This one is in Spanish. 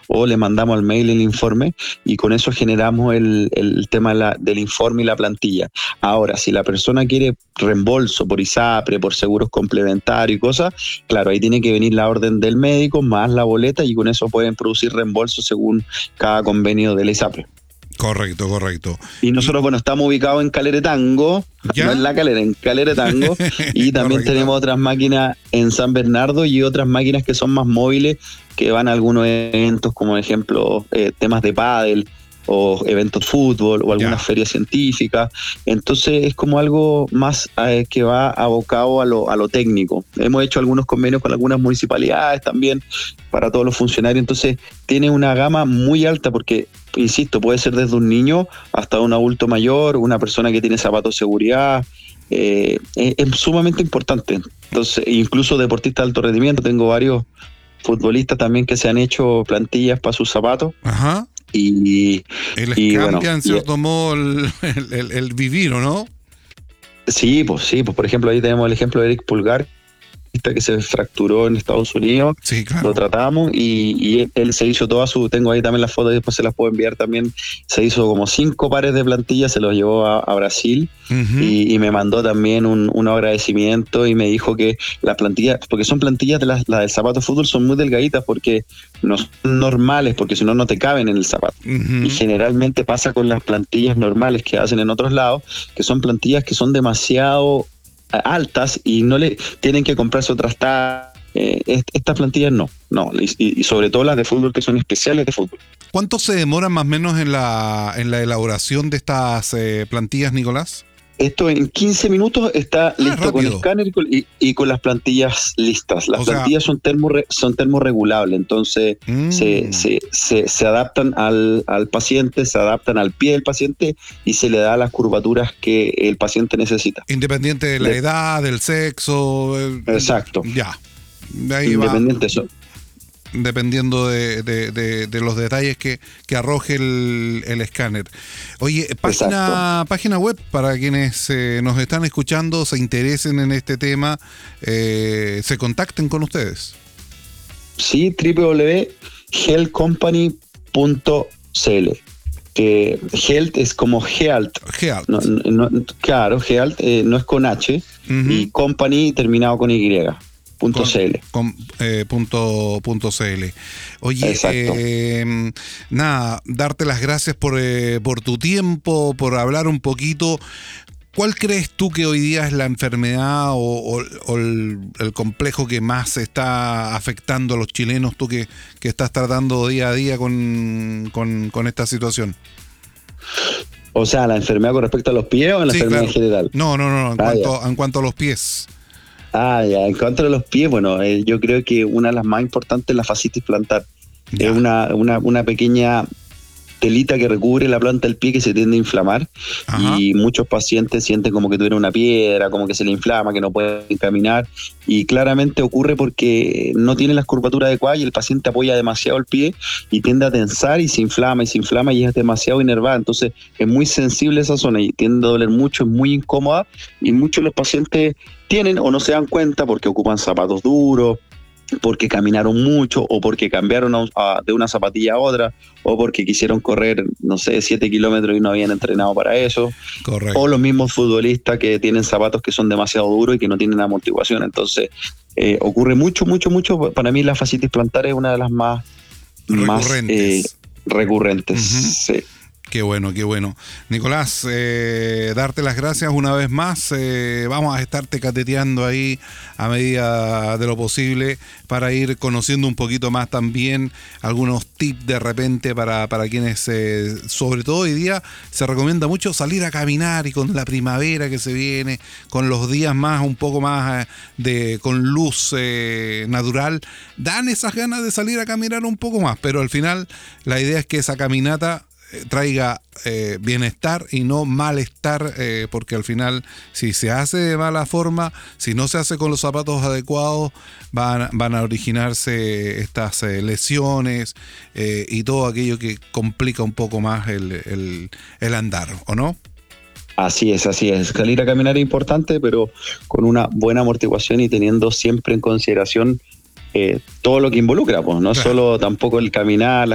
o le mandamos al mail el informe y con eso generamos el tema del informe y la plantilla. Ahora, si la persona quiere reembolso por ISAPRE, por seguros complementarios y cosas, claro, ahí tiene que venir la orden del médico más la boleta y con eso pueden producir reembolso según cada convenio de la ISAPRE. Correcto. Y nosotros, bueno, estamos ubicados en Caleretango, ¿Ya? no en La Calera, en Caleretango, y también tenemos otras máquinas en San Bernardo y otras máquinas que son más móviles, que van a algunos eventos, como ejemplo, temas de pádel, o eventos de fútbol, o algunas ferias científicas. Entonces es como algo más que va abocado a lo técnico. Hemos hecho algunos convenios con algunas municipalidades también para todos los funcionarios, entonces tiene una gama muy alta porque, insisto, puede ser desde un niño hasta un adulto mayor, una persona que tiene zapatos de seguridad. Es sumamente importante. Entonces, incluso deportistas de alto rendimiento, tengo varios futbolistas también que se han hecho plantillas para sus zapatos. Ajá. Y les cambia en cierto modo el vivir, ¿o no? Sí, pues por ejemplo ahí tenemos el ejemplo de Eric Pulgar, que se fracturó en Estados Unidos. Sí, claro. Lo tratamos y él se hizo tengo ahí también las fotos, después se las puedo enviar también, se hizo como 5 pares de plantillas, se los llevó a Brasil. Uh-huh. y me mandó también un agradecimiento y me dijo que las plantillas, porque son plantillas de las del zapato de fútbol, son muy delgaditas porque no son normales, porque si no, no te caben en el zapato. Uh-huh. Y generalmente pasa con las plantillas normales que hacen en otros lados, que son plantillas que son demasiado altas y no le tienen que comprarse otras tallas. Estas plantillas no, y sobre todo las de fútbol, que son especiales de fútbol. ¿Cuánto se demora más o menos en la elaboración de estas plantillas, Nicolás? Esto en 15 minutos está listo, rápido, con el escáner y con las plantillas listas. Las plantillas son termorregulables, entonces se adaptan al paciente, se adaptan al pie del paciente y se le da las curvaturas que el paciente necesita. Independiente de la edad, del sexo. Exacto. Ya. Ahí independiente eso. Dependiendo de los detalles que arroje el escáner. Oye, página web para quienes nos están escuchando, se interesen en este tema, se contacten con ustedes. Sí, www.healthcompany.cl. Health es como Health. Claro, Health no es con H, uh-huh. Y Company terminado con Y. .cl. .cl. Oye, darte las gracias por tu tiempo, por hablar un poquito. ¿Cuál crees tú que hoy día es la enfermedad o el complejo que más está afectando a los chilenos, tú que estás tratando día a día con esta situación? O sea, ¿la enfermedad con respecto a los pies o la enfermedad en general? No, en cuanto a los pies. En cuanto a los pies, bueno, yo creo que una de las más importantes es la fascitis plantar. Ya. Es una pequeña telita que recubre la planta del pie que se tiende a inflamar. Ajá. Y muchos pacientes sienten como que tuvieron una piedra, como que se le inflama, que no pueden caminar, y claramente ocurre porque no tienen las curvaturas adecuadas y el paciente apoya demasiado el pie y tiende a tensar y se inflama y es demasiado inervada, entonces es muy sensible esa zona y tiende a doler mucho, es muy incómoda y muchos de los pacientes tienen o no se dan cuenta porque ocupan zapatos duros, porque caminaron mucho o porque cambiaron de una zapatilla a otra o porque quisieron correr, 7 kilómetros y no habían entrenado para eso. Correcto. O los mismos futbolistas que tienen zapatos que son demasiado duros y que no tienen amortiguación. Entonces ocurre mucho. Para mí la fascitis plantar es una de las más recurrentes. Uh-huh. Sí. Qué bueno. Nicolás, darte las gracias una vez más. Vamos a estarte cateteando ahí a medida de lo posible para ir conociendo un poquito más también algunos tips de repente para quienes, sobre todo hoy día, se recomienda mucho salir a caminar y con la primavera que se viene, con los días más, un poco más con luz natural, dan esas ganas de salir a caminar un poco más, pero al final la idea es que esa caminata traiga bienestar y no malestar, porque al final si se hace de mala forma, si no se hace con los zapatos adecuados, van a originarse estas lesiones y todo aquello que complica un poco más el andar, ¿o no? Así es. Salir a caminar es importante, pero con una buena amortiguación y teniendo siempre en consideración todo lo que involucra, pues no claro. Solo tampoco el caminar,